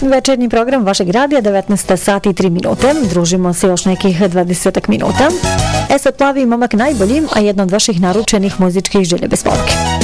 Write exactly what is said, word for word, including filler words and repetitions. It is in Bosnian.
Večernji program vašeg radija, devetnaest sati i tri minute. Družimo se još nekih dvadeset minuta. E sad Plavi momak najboljim, a jedna od vaših naručenih muzičkih želje bez polke.